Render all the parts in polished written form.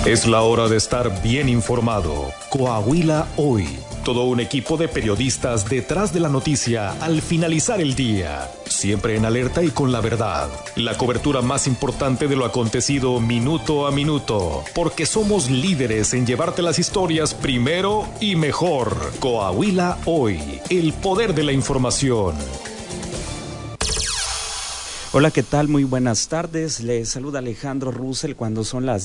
Es la hora de estar bien informado. Coahuila Hoy. Todo un equipo de periodistas detrás de la noticia al finalizar el día. Siempre en alerta y con la verdad. La cobertura más importante de lo acontecido minuto a minuto. Porque somos líderes en llevarte las historias primero y mejor. Coahuila Hoy. El poder de la información. Hola, ¿qué tal? Muy buenas tardes. Les saluda Alejandro Russell cuando son las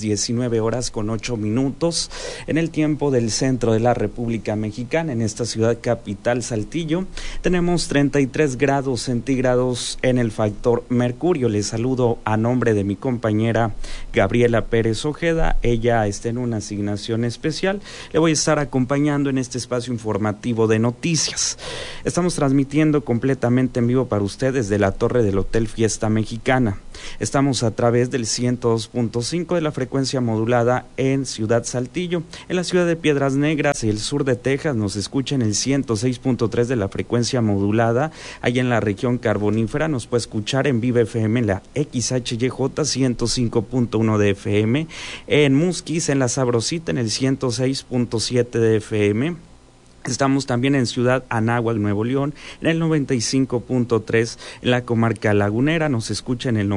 19:08 en el tiempo del centro de la República Mexicana, en esta ciudad capital Saltillo. Tenemos 33 grados centígrados en el factor mercurio. Les saludo a nombre de mi compañera Gabriela Pérez Ojeda. Ella está en una asignación especial. Le voy a estar acompañando en este espacio informativo de noticias. Estamos transmitiendo completamente en vivo para ustedes desde la torre del Hotel Fiesta Mexicana. Estamos a través del 102.5 de la frecuencia modulada en Ciudad Saltillo. En la ciudad de Piedras Negras y el sur de Texas nos escuchan el 106.3 de la frecuencia modulada. Allá en la región carbonífera nos puede escuchar en Viva FM en la XHYJ 105.1 de FM. En Musquis, en la Sabrosita, en el 106.7 de FM. Estamos también en Ciudad Anáhuac, Nuevo León, en el 95.3, en la comarca lagunera, nos escucha en el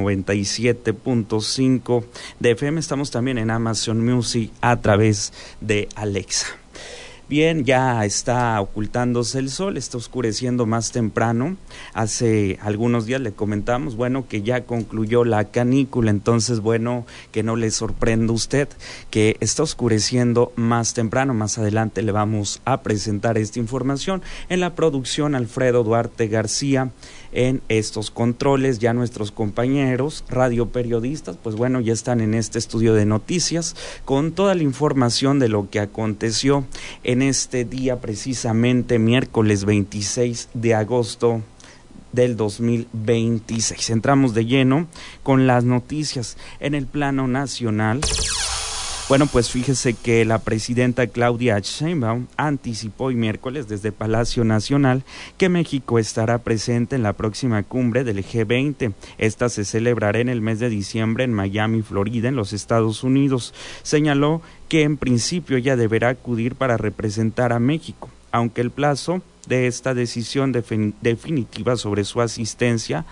97.5 de FM. Estamos también en Amazon Music a través de Alexa. Bien, ya está ocultándose el sol, está oscureciendo más temprano. Hace algunos días le comentamos, que ya concluyó la canícula, entonces, que no le sorprenda a usted que está oscureciendo más temprano. Más adelante le vamos a presentar esta información. En la producción, Alfredo Duarte García. En estos controles, ya nuestros compañeros radioperiodistas, ya están en este estudio de noticias con toda la información de lo que aconteció en este día, precisamente miércoles 26 de agosto del 2026. Entramos de lleno con las noticias en el plano nacional. Fíjese que la presidenta Claudia Sheinbaum anticipó hoy miércoles desde Palacio Nacional que México estará presente en la próxima cumbre del G20. Esta se celebrará en el mes de diciembre en Miami, Florida, en los Estados Unidos. Señaló que en principio ella deberá acudir para representar a México, aunque el plazo de esta decisión definitiva sobre su asistencia,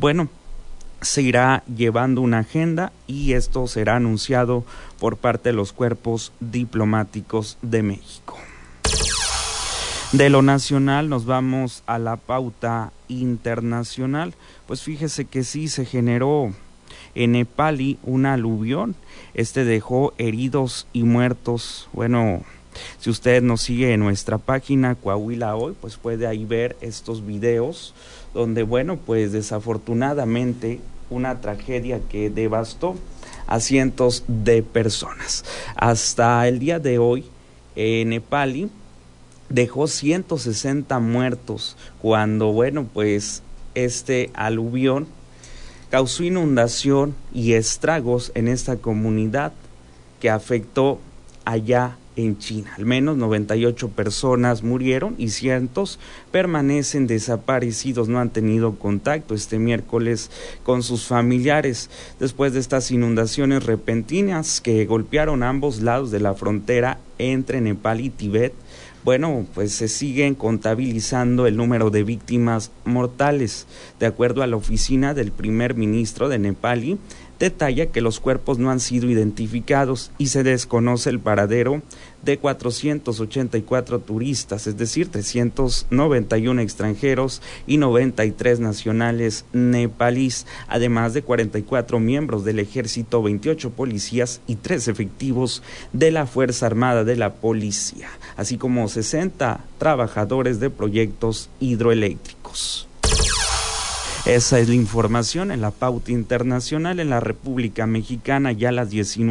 se irá llevando una agenda y esto será anunciado por parte de los cuerpos diplomáticos de México. De lo nacional nos vamos a la pauta internacional. Fíjese que sí se generó en Nepali un aluvión. Dejó heridos y muertos. Si usted nos sigue en nuestra página Coahuila Hoy, puede ahí ver estos videos donde, desafortunadamente, una tragedia que devastó a cientos de personas. Hasta el día de hoy, Nepali dejó 160 muertos cuando, este aluvión causó inundación y estragos en esta comunidad que afectó allá en China. Al menos 98 personas murieron y cientos permanecen desaparecidos, no han tenido contacto este miércoles con sus familiares después de estas inundaciones repentinas que golpearon ambos lados de la frontera entre Nepal y Tíbet. Se siguen contabilizando el número de víctimas mortales. De acuerdo a la oficina del primer ministro de Nepal, detalla que los cuerpos no han sido identificados y se desconoce el paradero de 484 turistas, es decir, 391 extranjeros y 93 nacionales nepalíes, además de 44 miembros del ejército, 28 policías y 3 efectivos de la Fuerza Armada de la Policía, así como 60 trabajadores de proyectos hidroeléctricos. Esa es la información en la pauta internacional. En la República Mexicana ya a las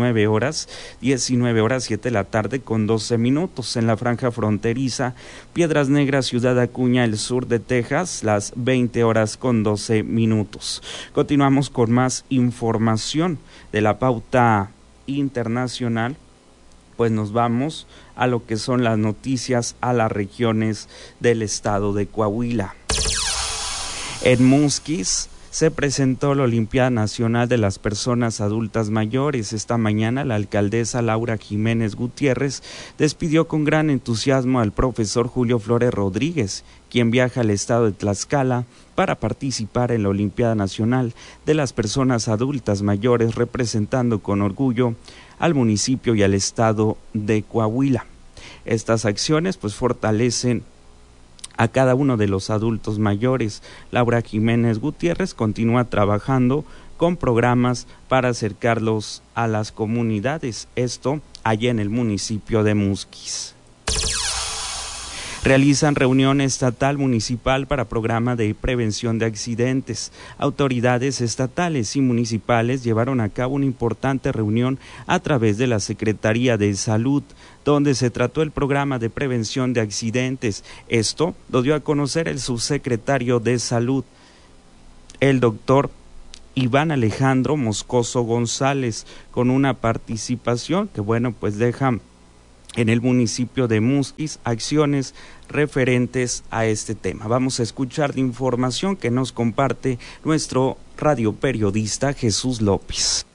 19:07 de la tarde con 12 minutos. En la franja fronteriza, Piedras Negras, Ciudad Acuña, el sur de Texas, las 20:00 con 12 minutos. Continuamos con más información de la pauta internacional. Nos vamos a lo que son las noticias a las regiones del estado de Coahuila. En Musquis se presentó la Olimpiada Nacional de las Personas Adultas Mayores. Esta mañana la alcaldesa Laura Jiménez Gutiérrez despidió con gran entusiasmo al profesor Julio Flores Rodríguez, quien viaja al estado de Tlaxcala para participar en la Olimpiada Nacional de las Personas Adultas Mayores, representando con orgullo al municipio y al estado de Coahuila. Estas acciones pues fortalecen a cada uno de los adultos mayores. Laura Jiménez Gutiérrez continúa trabajando con programas para acercarlos a las comunidades, esto allá en el municipio de Musquis. Realizan reunión estatal municipal para programa de prevención de accidentes. Autoridades estatales y municipales llevaron a cabo una importante reunión a través de la Secretaría de Salud, donde se trató el programa de prevención de accidentes. Esto lo dio a conocer el subsecretario de Salud, el doctor Iván Alejandro Moscoso González, con una participación que pues deja en el municipio de Musquis acciones referentes a este tema. Vamos a escuchar la información que nos comparte nuestro radioperiodista Jesús López.